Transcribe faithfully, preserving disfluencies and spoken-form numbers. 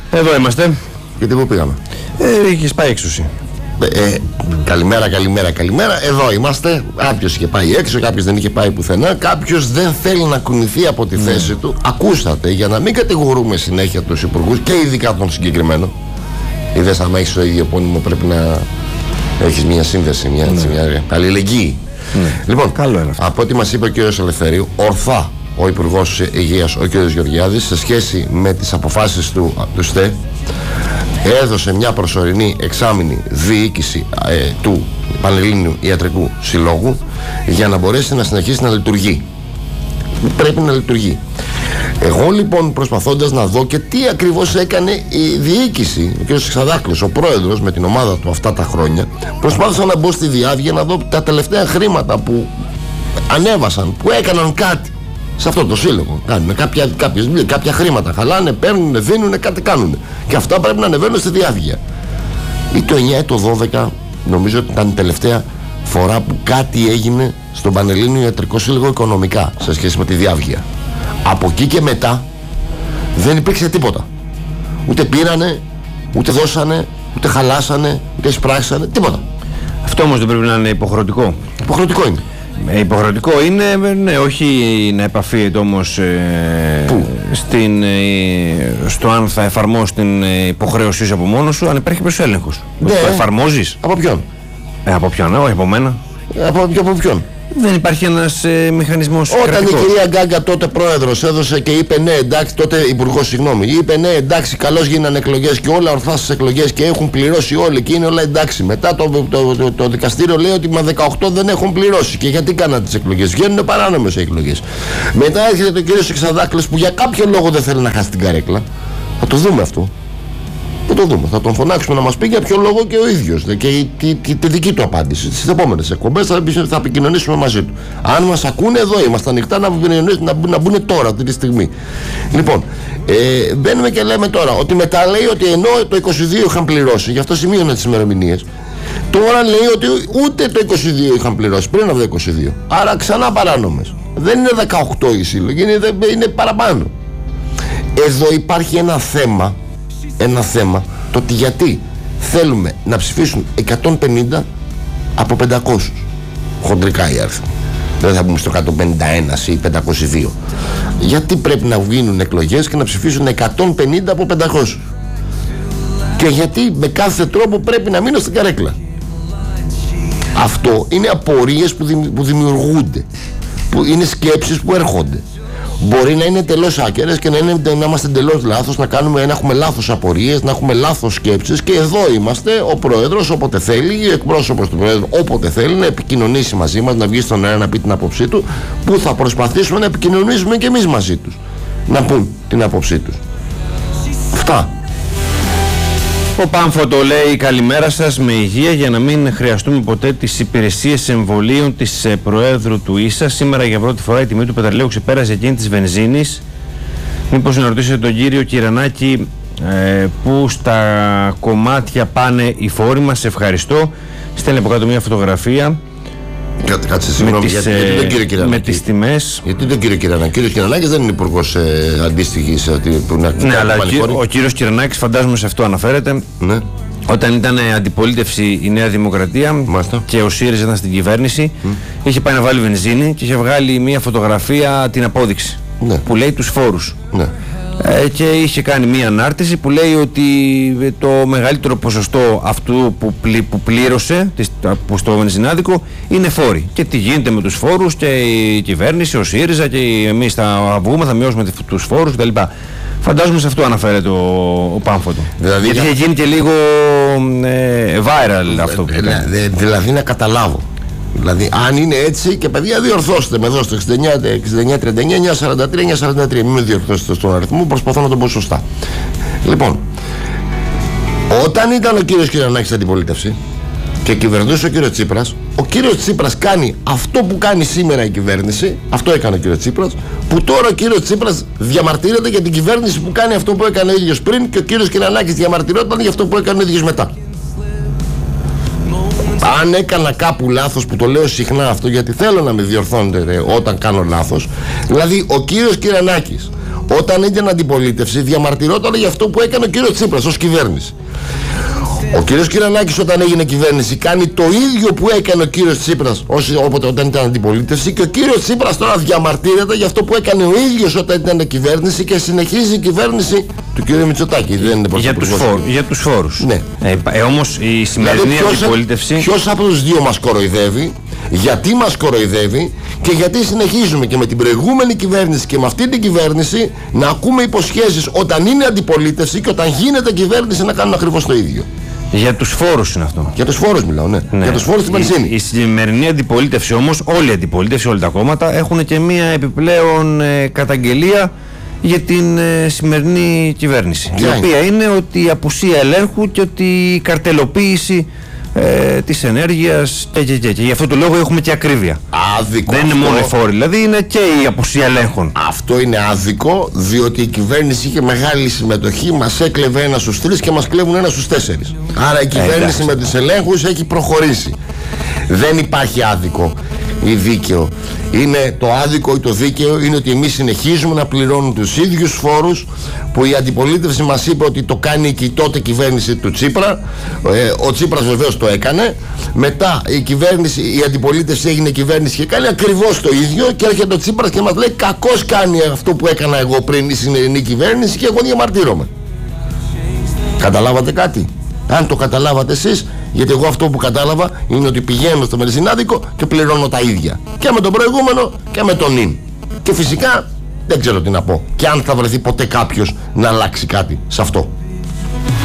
Εδώ είμαστε. Γιατί πού πήγαμε? Ε, είχες πάει έξωση. Ε, ε, καλημέρα, καλημέρα, καλημέρα. Εδώ είμαστε. Κάποιος είχε πάει έξω, κάποιος δεν είχε πάει πουθενά. Κάποιος δεν θέλει να κουνηθεί από τη mm. θέση του. Ακούσατε, για να μην κατηγορούμε συνέχεια τους υπουργούς και ειδικά τον συγκεκριμένο. Είδες, άμα έχεις το ίδιο επώνυμο, πρέπει να έχεις μια σύνδεση, μια, mm. μια αλληλεγγύη. Mm. Λοιπόν, από ό,τι μας είπε ο κ. Ελευθερίου, ορθά ο Υπουργός Υγείας, ο κ. Γεωργιάδης, σε σχέση με τις αποφάσεις του, του ΣΤΕ, έδωσε μια προσωρινή εξάμηνη διοίκηση ε, του Πανελλήνιου Ιατρικού Συλλόγου για να μπορέσει να συνεχίσει να λειτουργεί. Πρέπει να λειτουργεί. Εγώ λοιπόν, προσπαθώντας να δω και τι ακριβώς έκανε η διοίκηση, ο κ. Ξαδάκλος, ο πρόεδρος με την ομάδα του αυτά τα χρόνια, προσπάθησα να μπω στη διάβγεια να δω τα τελευταία χρήματα που ανέβασαν, που έκαναν κάτι σε αυτό το σύλλογο. Κάνουν κάποια, κάποιες, κάποια χρήματα, χαλάνε, παίρνουν, δίνουν, κάτι κάνουν. Και αυτά πρέπει να ανεβαίνουν στη διάβγεια. Ή το εννιά ή το δώδεκα, νομίζω ότι ήταν η τελευταία φορά που κάτι έγινε στον Πανελλήνιο Ιατρικό Σύλλογο οικονομικά σε σχέση με τη διάβγεια. Από εκεί και μετά δεν υπήρξε τίποτα. Ούτε πήρανε, ούτε δώσανε, ούτε χαλάσανε, ούτε εισπράξανε, τίποτα. Αυτό όμως δεν πρέπει να είναι υποχρεωτικό? Υποχρεωτικό είναι. Ε, υποχρεωτικό είναι, ναι, όχι να επαφίεται όμως ε, στην, ε, στο αν θα εφαρμόσει την ε, υποχρέωσή σου από μόνος σου, αν υπάρχει κάποιος έλεγχος. Ναι. Το εφαρμόζεις. Από ποιον? Ε, από ποιον, ε, όχι από μένα. Ε, από, από ποιον? Δεν υπάρχει ένας ε, μηχανισμός Όταν κρατικός. Η κυρία Γκάγκα, τότε πρόεδρος, έδωσε και είπε ναι εντάξει, τότε υπουργός, συγγνώμη, είπε ναι εντάξει, καλώς γίνανε εκλογές και όλα ορθά στις εκλογές και έχουν πληρώσει όλοι και είναι όλα εντάξει. Μετά το, το, το, το, το δικαστήριο λέει ότι μα δεκαοκτώ δεν έχουν πληρώσει. Και γιατί κάνατε τις εκλογές? Βγαίνουν παράνομες οι εκλογές. Μετά έρχεται το κύριο Ξαδάκλος που για κάποιο λόγο δεν θέλει να χάσει την καρέκλα. Θα το δούμε αυτό. Θα το δούμε. Θα τον φωνάξουμε να μας πει για ποιο λόγο και ο ίδιος και τη, τη, τη δική του απάντηση. Στις επόμενες εκπομπές θα, θα επικοινωνήσουμε μαζί του. Αν μας ακούνε, εδώ είμαστε ανοιχτά να, να, να μπουν τώρα, αυτή τη στιγμή. Λοιπόν, ε, μπαίνουμε και λέμε τώρα ότι μετά λέει ότι ενώ το είκοσι δύο είχαν πληρώσει, γι' αυτό σημείωνε τις ημερομηνίες, τώρα λέει ότι ούτε το είκοσι δύο είχαν πληρώσει, πριν από το είκοσι δύο. Άρα ξανά παράνομες. Δεν είναι δεκαοκτώ η σύλλογη, είναι, είναι παραπάνω. Εδώ υπάρχει ένα θέμα. Ένα θέμα, το ότι γιατί θέλουμε να ψηφίσουν εκατόν πενήντα από πεντακόσιους. Χοντρικά οι αριθμοί. Δεν θα πούμε στο εκατόν πενήντα ένα ή πεντακόσια δύο. Γιατί πρέπει να γίνουν εκλογές και να ψηφίσουν εκατόν πενήντα από πεντακόσιους. Και γιατί με κάθε τρόπο πρέπει να μείνω στην καρέκλα. Αυτό είναι απορίες που, δημι, που δημιουργούνται. Που είναι σκέψεις που έρχονται. Μπορεί να είναι τελώς άκερες και να, είναι, να είμαστε τελώς λάθος, να, κάνουμε, να έχουμε λάθος απορίες, να έχουμε λάθος σκέψεις. Και εδώ είμαστε, ο πρόεδρος όποτε θέλει, ο εκπρόσωπος του πρόεδρου όποτε θέλει να επικοινωνήσει μαζί μας, να βγει στον αέρα να πει την άποψή του, που θα προσπαθήσουμε να επικοινωνήσουμε και εμείς μαζί τους, να πούν την άποψή τους. Αυτά. Ο Πάμφωτο λέει καλημέρα σας, με υγεία για να μην χρειαστούμε ποτέ τις υπηρεσίες εμβολίων της ε, Προέδρου του ΙΣΑ. Σήμερα για πρώτη φορά η τιμή του πετρελαίου ξεπέρασε εκείνη της βενζίνης. Μήπως να ρωτήσετε τον κύριο Κυρανάκη ε, που στα κομμάτια πάνε οι φόροι μας? Ευχαριστώ. Στέλνει από κάτω μια φωτογραφία. Κάτσε, συγγνώμη, με, γιατί, τις, γιατί τον κύριο Κυρανάκη? Με τις τιμές. Γιατί τον κύριο Κυρανάκη? Ο κύριος Κυρανάκης δεν είναι υπουργός ε, αντίστοιχης ε, που να, ναι, αλλά ο, ο κύριος Κυρανάκης, φαντάζομαι σε αυτό αναφέρεται. Ναι. Όταν ήταν αντιπολίτευση η Νέα Δημοκρατία, μάλιστα, και ο ΣΥΡΙΖΑ ήταν στην κυβέρνηση, mm. είχε πάει να βάλει βενζίνη και είχε βγάλει μια φωτογραφία, την απόδειξη, ναι, που λέει τους φόρους. Ναι. Ε, και είχε κάνει μια ανάρτηση που λέει ότι το μεγαλύτερο ποσοστό αυτού που, πλη, που πλήρωσε που στο βενζινάδικο είναι φόροι. Και τι γίνεται με τους φόρους, και η κυβέρνηση, ο ΣΥΡΙΖΑ και εμείς θα βγούμε, θα μειώσουμε τους φόρους κτλ. Φαντάζομαι σε αυτό αναφέρεται ο, ο Πάμφωτο. Δηλαδή, γιατί είχε γίνει και λίγο ε, viral αυτό. Ε, ε, δηλαδή να καταλάβω. Δηλαδή, αν είναι έτσι, και παιδιά, διορθώστε με εδώ στο εξήντα εννιά τριάντα εννιά εννιακόσια σαράντα τρία εννιακόσια σαράντα τρία. Μην με διορθώσετε στον αριθμό, προσπαθώ να τον πω σωστά. Λοιπόν, όταν ήταν ο κύριος Κυρανάκης στην αντιπολίτευση και κυβερνούσε ο κύριος Τσίπρας, ο κύριος Τσίπρας κάνει αυτό που κάνει σήμερα η κυβέρνηση. Αυτό έκανε ο κύριος Τσίπρας. Που τώρα ο κύριος Τσίπρας διαμαρτύρεται για την κυβέρνηση που κάνει αυτό που έκανε ο ίδιος πριν, και ο κύριος Κυρανάκης διαμαρτυρόταν για αυτό που έκανε ο ίδιος μετά. Αν έκανα κάπου λάθος, που το λέω συχνά αυτό γιατί θέλω να με διορθώνετε όταν κάνω λάθος, δηλαδή ο κύριος Κυρανάκης Όταν ήταν αντιπολίτευση, διαμαρτυρόταν για αυτό που έκανε ο κύριος Τσίπρας ως κυβέρνηση. Ο κύριος Κυρανάκης όταν έγινε κυβέρνηση κάνει το ίδιο που έκανε ο κύριος Τσίπρας όποτε όταν ήταν αντιπολίτευση, και ο κύριος Τσίπρας τώρα διαμαρτύρεται για αυτό που έκανε ο ίδιος όταν ήταν κυβέρνηση και συνεχίζει η κυβέρνηση του κύριου Μητσοτάκη. Δεν είναι για, τους φόρους, για τους φόρους. Ναι. Ε, ε, όμως η σημερινή δηλαδή, ποιος, αντιπολίτευση... Ποιος από τους δύο μας κοροϊδεύει, γιατί μας κοροϊδεύει και γιατί συνεχίζουμε και με την προηγούμενη κυβέρνηση και με αυτή την κυβέρνηση να ακούμε υποσχέσεις όταν είναι αντιπολίτευση και όταν γίνεται κυβέρνηση να κάνουν ακριβώς το ίδιο. Για τους φόρους είναι αυτό. Για τους φόρους μιλάω, ναι. ναι. Για τους φόρους στην βενζίνη. Η, η σημερινή αντιπολίτευση όμως, όλη η αντιπολίτευση, όλα τα κόμματα έχουν και μία επιπλέον ε, καταγγελία για την ε, σημερινή κυβέρνηση. Ποια η οποία είναι? είναι ότι η απουσία ελέγχου και ότι η καρτελοποίηση ε, της ενέργειας και, και, και, και γι' αυτό το λόγο έχουμε και ακρίβεια. Άδικο. Δεν αυτό. είναι μόνο οι φόροι, δηλαδή είναι και η απουσία ελέγχων. Αυτό είναι άδικο, διότι η κυβέρνηση είχε μεγάλη συμμετοχή, μας έκλεβε ένα στους τρεις και μας κλέβουν ένα στους τέσσερις. Άρα η κυβέρνηση ε, με τις ελέγχους έχει προχωρήσει. Δεν υπάρχει άδικο ή δίκαιο. Είναι το άδικο ή το δίκαιο είναι ότι εμείς συνεχίζουμε να πληρώνουμε τους ίδιους φόρους που η αντιπολίτευση μας είπε ότι το κάνει και η τότε κυβέρνηση του Τσίπρα. Ε, ο Τσίπρας βεβαίως το έκανε. Μετά η κυβέρνηση, η αντιπολίτευση έγινε κυβέρνηση και κάνει ακριβώς το ίδιο, και έρχεται ο Τσίπρας και μας λέει κακώς κάνει αυτό που έκανα εγώ πριν η σημερινή κυβέρνηση και εγώ διαμαρτύρομαι. Καταλάβατε κάτι? Αν το καταλάβατε εσείς, γιατί εγώ αυτό που κατάλαβα είναι ότι πηγαίνω στο μερσινάδικο και πληρώνω τα ίδια. Και με τον προηγούμενο και με τον νυν. Και φυσικά δεν ξέρω τι να πω. Και αν θα βρεθεί ποτέ κάποιος να αλλάξει κάτι σε αυτό.